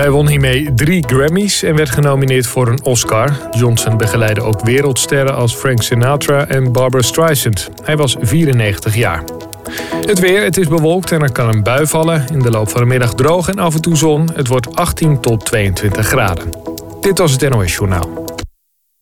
Hij won hiermee 3 Grammys en werd genomineerd voor een Oscar. Johnson begeleidde ook wereldsterren als Frank Sinatra en Barbra Streisand. Hij was 94 jaar. Het weer, het is bewolkt en er kan een bui vallen. In de loop van de middag droog en af en toe zon. Het wordt 18 tot 22 graden. Dit was het NOS Journaal.